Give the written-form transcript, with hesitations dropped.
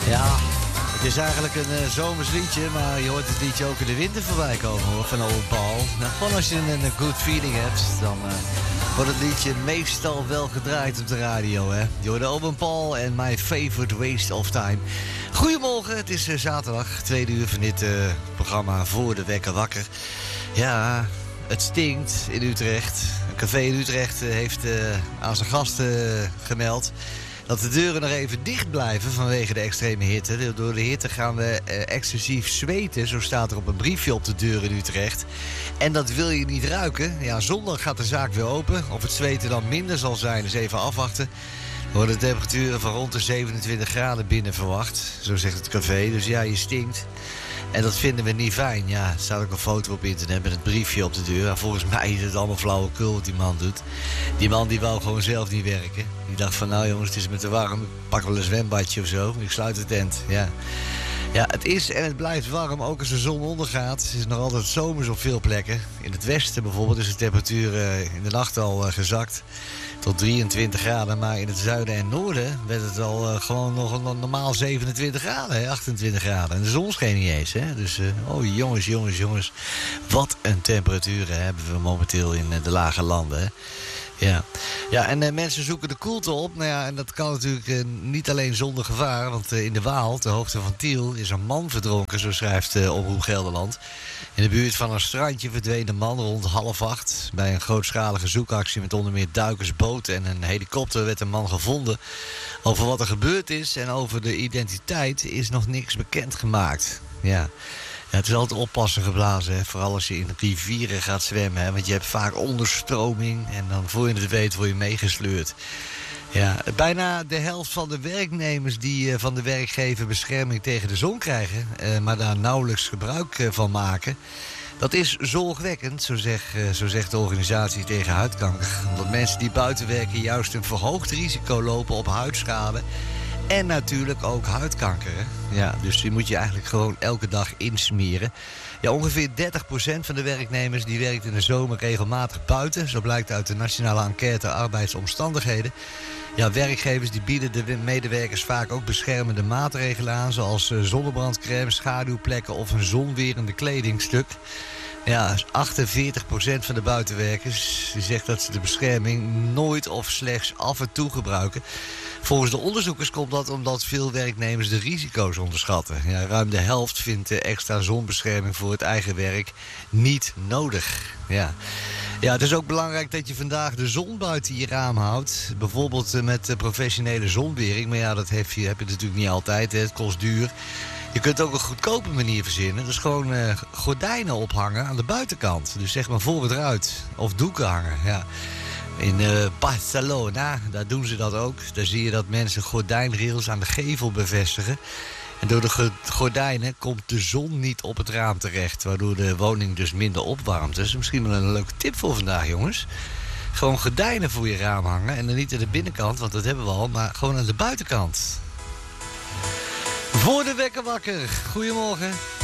Ja, het is eigenlijk een zomers liedje, maar je hoort het liedje ook in de winter voorbij komen hoor, van Owen Paul. Nou, gewoon als je een good feeling hebt, dan wordt het liedje meestal wel gedraaid op de radio, hè. Je hoort Owen Paul en My Favorite Waste of Time. Goedemorgen, het is zaterdag, 2 uur van dit programma Voor de Wekker Wakker. Ja, het stinkt in Utrecht. Een café in Utrecht heeft aan zijn gasten gemeld dat de deuren nog even dicht blijven vanwege de extreme hitte. Door de hitte gaan we excessief zweten, zo staat er op een briefje op de deur in Utrecht. En dat wil je niet ruiken. Ja, zondag gaat de zaak weer open. Of het zweten dan minder zal zijn, is even afwachten. Er worden temperaturen van rond de 27 graden binnen verwacht, zo zegt het café. Dus ja, je stinkt. En dat vinden we niet fijn. Ja, er staat ook een foto op internet met het briefje op de deur. En volgens mij is het allemaal flauwekul wat die man doet. Die man die wou gewoon zelf niet werken. Die dacht van, nou jongens, het is me te warm. Ik pak wel een zwembadje of zo. Ik sluit de tent, ja. Ja, het is en het blijft warm, ook als de zon ondergaat. Het is nog altijd zomers op veel plekken. In het westen bijvoorbeeld is de temperatuur in de nacht al gezakt tot 23 graden. Maar in het zuiden en noorden werd het al gewoon nog een normaal 27 graden, hè, 28 graden. En de zon scheen niet eens, hè. Dus, oh jongens. Wat een temperaturen hebben we momenteel in de lage landen, hè. Ja, en mensen zoeken de koelte op. Nou ja, en dat kan natuurlijk niet alleen zonder gevaar. Want in de Waal, ter hoogte van Tiel, is een man verdronken, zo schrijft Omroep Gelderland. In de buurt van een strandje verdween de man rond 7:30. Bij een grootschalige zoekactie met onder meer duikers, boten en een helikopter werd een man gevonden. Over wat er gebeurd is en over de identiteit is nog niks bekendgemaakt. Ja, het is altijd oppassen geblazen, hè? Vooral als je in rivieren gaat zwemmen. Hè? Want je hebt vaak onderstroming en dan voor je het weet word je meegesleurd. Ja, bijna de helft van de werknemers die van de werkgever bescherming tegen de zon krijgen, maar daar nauwelijks gebruik van maken. Dat is zorgwekkend, zo zegt de organisatie tegen huidkanker. Omdat mensen die buiten werken juist een verhoogd risico lopen op huidschade. En natuurlijk ook huidkanker. Hè? Ja, dus die moet je eigenlijk gewoon elke dag insmeren. Ja, ongeveer 30% van de werknemers die werkt in de zomer regelmatig buiten. Zo blijkt uit de Nationale Enquête Arbeidsomstandigheden. Ja, werkgevers die bieden de medewerkers vaak ook beschermende maatregelen aan, zoals zonnebrandcrème, schaduwplekken of een zonwerende kledingstuk. Ja, 48% van de buitenwerkers die zegt dat ze de bescherming nooit of slechts af en toe gebruiken. Volgens de onderzoekers komt dat omdat veel werknemers de risico's onderschatten. Ja, ruim de helft vindt extra zonbescherming voor het eigen werk niet nodig. Ja, het is ook belangrijk dat je vandaag de zon buiten je raam houdt. Bijvoorbeeld met professionele zonwering. Maar ja, dat heb je natuurlijk niet altijd. Hè. Het kost duur. Je kunt ook een goedkope manier verzinnen. Dus gewoon gordijnen ophangen aan de buitenkant. Dus zeg maar voor het ruit. Of doeken hangen, ja. In Barcelona, daar doen ze dat ook. Daar zie je dat mensen gordijnrails aan de gevel bevestigen. En door de gordijnen komt de zon niet op het raam terecht, waardoor de woning dus minder opwarmt. Dat is misschien wel een leuke tip voor vandaag, jongens. Gewoon gordijnen voor je raam hangen. En dan niet aan de binnenkant, want dat hebben we al, maar gewoon aan de buitenkant. Voor de Wekker Wakker. Goedemorgen.